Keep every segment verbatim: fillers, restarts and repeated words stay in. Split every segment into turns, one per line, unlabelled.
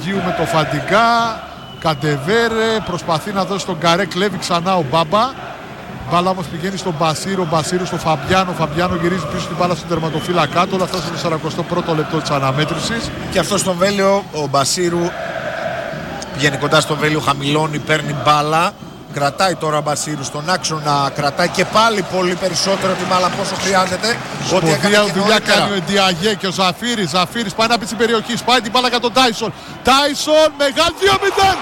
Γεωργίου με το Φαντιγκά. Καντεβέρε, προσπαθεί να δώσει τον Καρέ, κλέβει ξανά ο Μπάμπα. Μπάλα όμως πηγαίνει στον Μπασίρο, Μπασίρο στο Φαμπιάνο. Φαμπιάνο γυρίζει πίσω την μπάλα στον τερματοφύλακα του. Όλα αυτά στο σαραντοστό πρώτο λεπτό της αναμέτρησης.
Και αυτό στο Βέλιο, ο Μπασίρου πηγαίνει κοντά στο Βέλιο, χαμηλώνει, παίρνει μπάλα. Κρατάει τώρα ο Μπασίρου στον άξονα, κρατάει και πάλι πολύ περισσότερο την μπάλα πόσο χρειάζεται.
Ό,τι έκανε δουλειά κάνει ο Εντιαγέ και ο Ζαφύρης. Ζαφύρης πάει να πει στην περιοχή, σπάει την μπάλα για τον Τάισον. Τάισον, μεγάλη δύο μηδέν.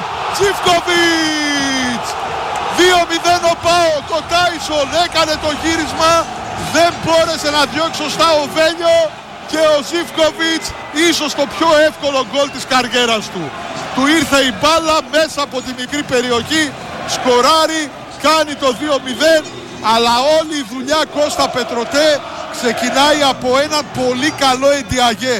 Ζίβκοβιτς. δύο μηδέν ο ΠΑΟΚ. Ο Τάισον έκανε το γύρισμα. Δεν μπόρεσε να διώξει σωστά ο Βέλιο. Και ο Ζίβκοβιτς ίσως το πιο εύκολο γκολ της καριέρας του. Του ήρθε η μπάλα μέσα από τη μικρή περιοχή. Σκοράρει, κάνει το δύο μηδέν, αλλά όλη η δουλειά Κώστα Πετρωτέ ξεκινάει από έναν πολύ καλό Εντιαγέ.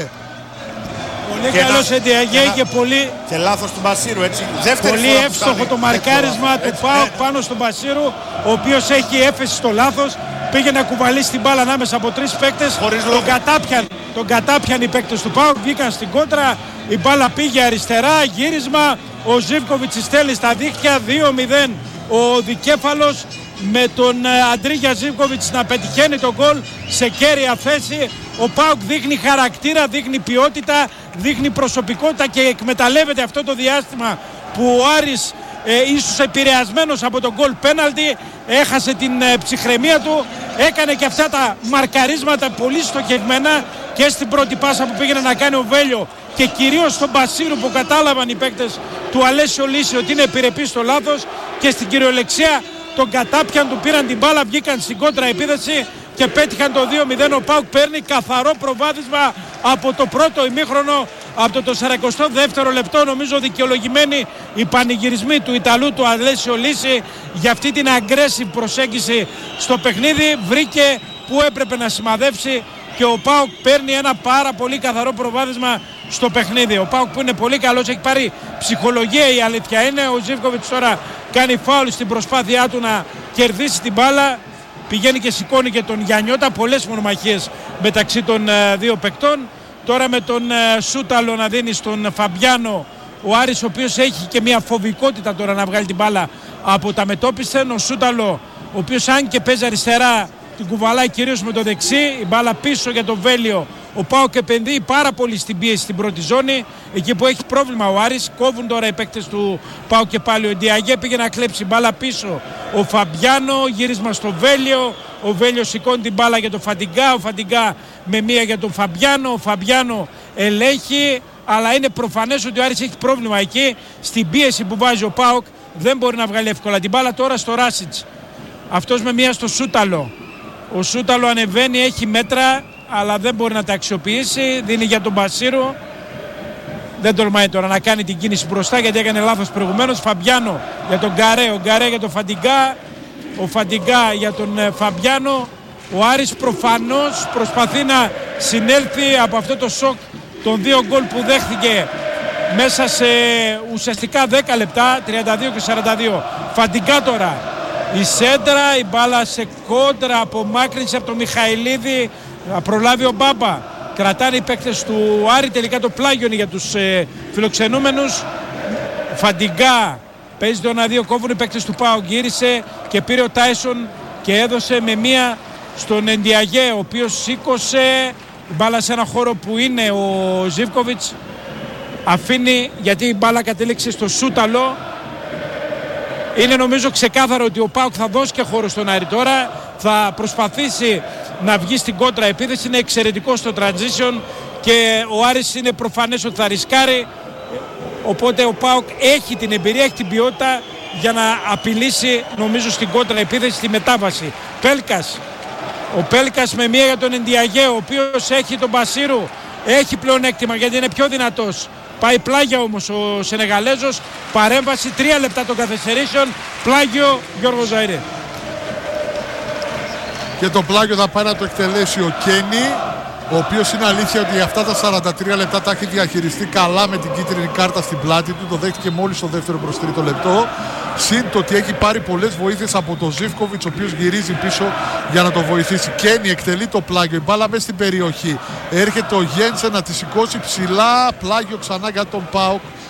Πολύ καλός Εντιαγέ και, και πολύ...
Και λάθος του Μπασίρου, έτσι. Δεύτερη
πολύ εύστοχο το μαρκάρισμα του ΠΑΟΚ πάνω στον Μπασίρου, ο οποίος έχει έφεση στο λάθος. Πήγε να κουβαλήσει την μπάλα ανάμεσα από τρεις παίκτες. Τον κατάπιαν, τον κατάπιαν οι παίκτες του ΠΑΟΚ, βγήκαν στην κόντρα. Η μπάλα πήγε αριστερά, γύρισμα. Ο Ζίβκοβιτς στέλνει στα δίχτυα, δύο μηδέν ο δικέφαλος, με τον Αντρίγια Ζίβκοβιτς να πετυχαίνει τον γκολ σε κέρια θέση. Ο ΠΑΟΚ δείχνει χαρακτήρα, δείχνει ποιότητα, δείχνει προσωπικότητα και εκμεταλλεύεται αυτό το διάστημα που ο Άρης ε, ίσως επηρεασμένος από τον γκολ πέναλτι έχασε την ε, ψυχραιμία του, έκανε και αυτά τα μαρκαρίσματα πολύ στοχευμένα και στην πρώτη πάσα που πήγαινε να κάνει ο Βέλιο και κυρίως στον Μπασίρου που κατάλαβαν οι παίκτες του Αλέσιο Λύση ότι είναι επιρρεπής στο λάθος, και στην κυριολεξία τον κατάπιαν, του πήραν την μπάλα, βγήκαν στην κόντρα επίδεση και πέτυχαν το δύο μηδέν. Ο ΠΑΟΚ παίρνει καθαρό προβάδισμα από το πρώτο ημίχρονο, από το σαραντοστό δεύτερο λεπτό. Νομίζω δικαιολογημένοι οι πανηγυρισμοί του Ιταλού, του Αλέσιο Λύση, για αυτή την aggressive προσέγγιση στο παιχνίδι. Βρήκε που έπρεπε να σημαδεύσει και ο ΠΑΟΚ παίρνει ένα πάρα πολύ καθαρό προβάδισμα στο παιχνίδι. Ο ΠΑΟΚ που είναι πολύ καλός, έχει πάρει ψυχολογία, η αλήθεια είναι. Ο Ζίβκοβιτς τώρα κάνει φάουλ στην προσπάθειά του να κερδίσει την μπάλα. Πηγαίνει και σηκώνει και τον Γιαννιώτα. Πολλές μονομαχίες μεταξύ των uh, δύο παικτών. Τώρα με τον uh, Σούταλο να δίνει στον Φαμπιάνο. Ο Άρης, ο οποίος έχει και μια φοβικότητα τώρα να βγάλει την μπάλα από τα μετώπισθεν. Ο Σούταλο, ο οποίος αν και παίζει αριστερά, την κουβαλάει κυρίως με το δεξί. Η μπάλα πίσω για τον Βέλιο. Ο ΠΑΟΚ επενδύει πάρα πολύ στην πίεση στην πρώτη ζώνη. Εκεί που έχει πρόβλημα ο Άρης. Κόβουν τώρα οι παίκτες του ΠΑΟΚ και πάλι. Ο Ντιαγέ πήγε να κλέψει μπάλα πίσω. Ο Φαμπιάνο, γύρισμα στο Βέλιο. Ο Βέλιο σηκώνει την μπάλα για τον Φαντιγκά. Ο Φαντιγκά με μία για τον Φαμπιάνο. Ο Φαμπιάνο ελέγχει. Αλλά είναι προφανές ότι ο Άρης έχει πρόβλημα εκεί. Στην πίεση που βάζει ο ΠΑΟΚ δεν μπορεί να βγάλει εύκολα την μπάλα. Τώρα στο Ράσιτς. Αυτός με μία στο Σούταλο. Ο Σούταλο ανεβαίνει, έχει μέτρα, αλλά δεν μπορεί να τα αξιοποιήσει. Δίνει για τον Μπασίρο. Δεν τολμάει τώρα να κάνει την κίνηση μπροστά γιατί έκανε λάθος προηγουμένως. Φαμπιάνο για τον Γκαρέ. Ο Γκαρέ για τον Φαντιγκά. Ο Φαντιγκά για τον Φαμπιάνο. Ο Άρης προφανώς προσπαθεί να συνέλθει από αυτό το σοκ των δύο γκολ που δέχθηκε μέσα σε ουσιαστικά δέκα λεπτά, τριάντα δύο και σαράντα δύο. Φαντιγκά τώρα. Η σέντρα, η μπάλα σε κόντρα, απομάκρυνση από τον Μιχαηλίδη. Να προλάβει ο Μπάμπα. Κρατάνε οι παίκτες του Άρη, τελικά το πλάγιο για τους ε, φιλοξενούμενους. Φαντιγκά παίζει το ένα δύο, κόβουν οι παίκτες του ΠΑΟΚ, γύρισε και πήρε ο Τάισον και έδωσε με μία στον Εντιαγέ, ο οποίος σήκωσε η μπάλα σε ένα χώρο που είναι ο Ζίβκοβιτς. Αφήνει, γιατί η μπάλα κατέληξε στο Σούταλο. Είναι νομίζω ξεκάθαρο ότι ο ΠΑΟΚ θα δώσει και χώρο στον Άρη τώρα. Θα προσπαθήσει να βγει στην κόντρα επίθεση. Είναι εξαιρετικό στο transition και ο Άρης είναι προφανές ότι θα ρισκάρει. Οπότε ο ΠΑΟΚ έχει την εμπειρία, έχει την ποιότητα για να απειλήσει νομίζω στην κόντρα επίθεση, στη μετάβαση. Πέλκας. Ο Πέλκας με μία για τον Εντιαγέ, ο οποίος έχει τον Μπασίρου. Έχει πλεονέκτημα γιατί είναι πιο δυνατός. Πάει πλάγια όμως ο Σενεγαλέζος. Παρέμβαση τρία λεπτά των καθυστερήσεων. Πλάγιο Γιώργο Ζαΐρη.
Και το πλάγιο θα πάει να το εκτελέσει ο Κένι, ο οποίος είναι αλήθεια ότι αυτά τα σαράντα τρία λεπτά τα έχει διαχειριστεί καλά με την κίτρινη κάρτα στην πλάτη του. Το δέχτηκε μόλις στο δεύτερο προς τρίτο λεπτό. Συν το ότι έχει πάρει πολλές βοήθειες από τον Ζίβκοβιτς, ο οποίος γυρίζει πίσω για να το βοηθήσει. Κένι εκτελεί το πλάγιο, η μπάλα μέσα στην περιοχή. Έρχεται ο Γένσε να τη σηκώσει ψηλά. Πλάγιο ξανά για τον ΠΑΟΚ.